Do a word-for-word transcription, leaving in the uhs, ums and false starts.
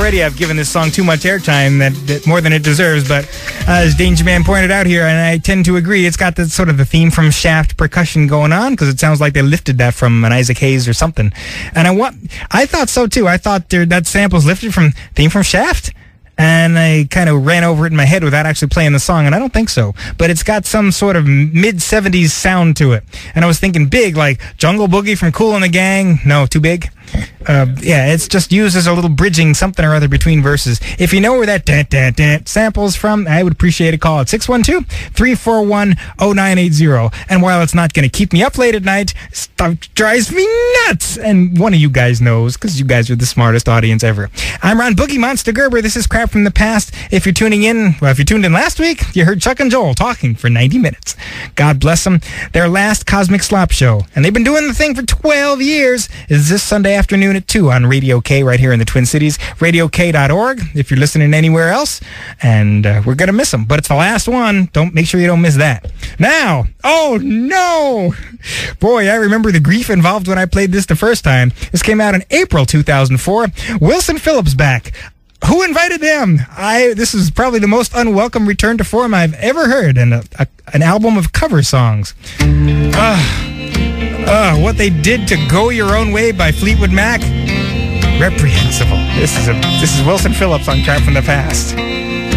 already I've given this song too much airtime, that, that more than it deserves, but uh, as Danger Man pointed out here, and I tend to agree, it's got the sort of the theme from Shaft percussion going on, because it sounds like they lifted that from an Isaac Hayes or something. And I want, I thought so too. I thought there, that sample's lifted from theme from Shaft. And I kind of ran over it in my head without actually playing the song, and I don't think so. But it's got some sort of mid-seventies sound to it. And I was thinking big, like Jungle Boogie from Kool and the Gang. No, too big. Uh, yeah, it's just used as a little bridging something or other between verses. If you know where that dun, dun, dun sample's from, I would appreciate a call at six one two, three four one, zero nine eight zero. And while it's not going to keep me up late at night, stuff drives me nuts. And one of you guys knows, because you guys are the smartest audience ever. I'm Ron Boogie Monster Gerber. This is Crap from the Past. If you're tuning in, well, if you tuned in last week, you heard Chuck and Joel talking for ninety minutes. God bless them. Their last Cosmic Slop show, and they've been doing the thing for twelve years, is this Sunday afternoon at two on Radio K right here in the Twin Cities. radio k dot org if you're listening anywhere else. And uh, we're going to miss them. But it's the last one. Don't make sure you don't miss that. Now, oh no! Boy, I remember the grief involved when I played this the first time. This came out in April two thousand four. Wilson Phillips back. Who invited them? I. This is probably the most unwelcome return to form I've ever heard in a, a, an album of cover songs. Ah. Uh, what they did to Go Your Own Way by Fleetwood Mac, reprehensible. This is a this is Wilson Phillips on Crap from the Past.